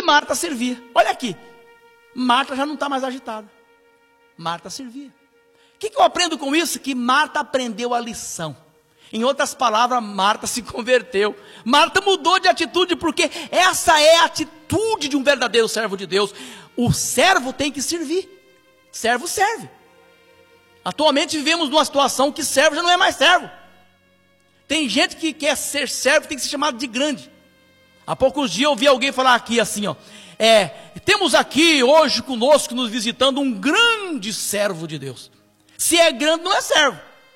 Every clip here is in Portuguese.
E Marta servia. Olha aqui, Marta já não está mais agitada. Marta servia. O que eu aprendo com isso? Que Marta aprendeu a lição. Em outras palavras, Marta se converteu. Marta mudou de atitude, porque essa é a atitude de um verdadeiro servo de Deus. O servo tem que servir. Servo serve. Atualmente vivemos numa situação que servo já não é mais servo. Tem gente que quer ser servo, tem que ser chamado de grande. Há poucos dias eu vi alguém falar aqui assim, ó. Temos aqui hoje conosco, nos visitando, um grande servo de Deus. Se é grande, não é servo.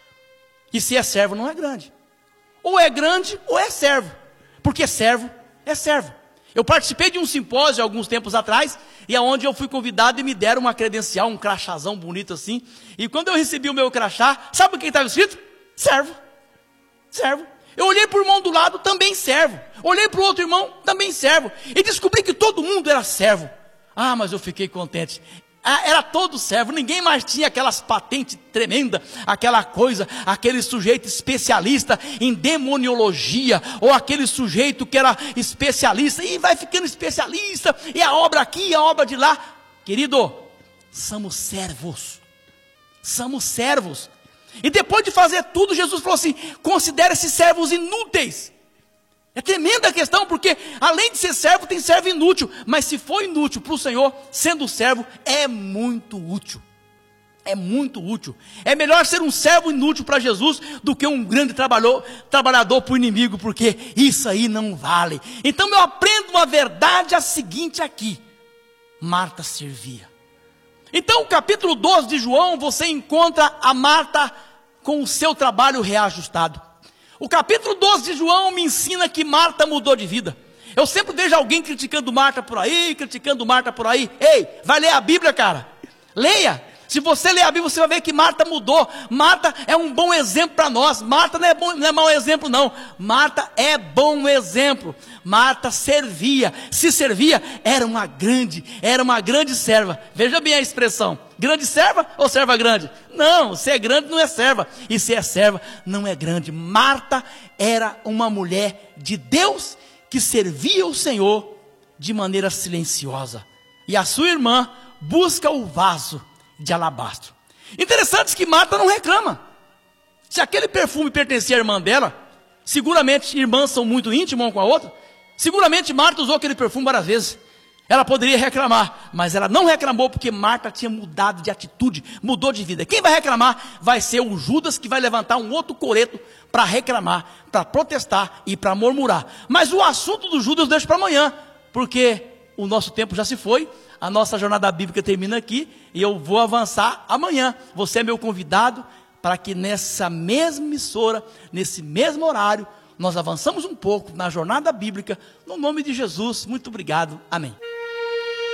E se é servo, não é grande. Ou é grande, ou é servo. Porque servo é servo. Eu participei de um simpósio alguns tempos atrás, e aonde eu fui convidado e me deram uma credencial, um crachazão bonito assim. E quando eu recebi o meu crachá, sabe o que estava escrito? Servo. Servo. Eu olhei para o irmão do lado, também servo. Olhei para o outro irmão, também servo. E descobri que todo mundo era servo. Ah, mas eu fiquei contente. Era todo servo, ninguém mais tinha aquelas patentes tremendas, aquela coisa, aquele sujeito especialista em demoniologia, ou aquele sujeito que era especialista, e vai ficando especialista, e a obra aqui, a obra de lá. Querido, somos servos. Somos servos. E depois de fazer tudo, Jesus falou assim: considere esses servos inúteis. É tremenda a questão, porque além de ser servo, tem servo inútil. Mas se for inútil para o Senhor, sendo servo, é muito útil. É muito útil. É melhor ser um servo inútil para Jesus do que um grande trabalhador para o inimigo, porque isso aí não vale. Então eu aprendo uma verdade a seguinte aqui: Marta servia. Então no capítulo 12 de João, você encontra a Marta com o seu trabalho reajustado. O capítulo 12 de João me ensina que Marta mudou de vida. Eu sempre vejo alguém criticando Marta por aí, Ei, vai ler a Bíblia, cara. Leia. Se você ler a Bíblia, você vai ver que Marta mudou. Marta é um bom exemplo para nós. Marta não é mau exemplo, não. Marta é bom exemplo. Marta servia. Se servia, era uma grande serva. Veja bem a expressão. Grande serva ou serva grande? Não, se é grande não é serva. E se é serva, não é grande. Marta era uma mulher de Deus que servia o Senhor de maneira silenciosa. E a sua irmã busca o vaso de alabastro. Interessante que Marta não reclama. Se aquele perfume pertencia à irmã dela, seguramente irmãs são muito íntimas uma com a outra, seguramente Marta usou aquele perfume várias vezes. Ela poderia reclamar, mas ela não reclamou, porque Marta tinha mudado de atitude, mudou de vida. Quem vai reclamar vai ser o Judas, que vai levantar um outro coreto para reclamar, para protestar e para murmurar. Mas o assunto do Judas eu deixo para amanhã, porque o nosso tempo já se foi. A nossa jornada bíblica termina aqui e eu vou avançar amanhã. Você é meu convidado para que nessa mesma emissora, nesse mesmo horário, nós avançamos um pouco na jornada bíblica, no nome de Jesus. Muito obrigado. Amém.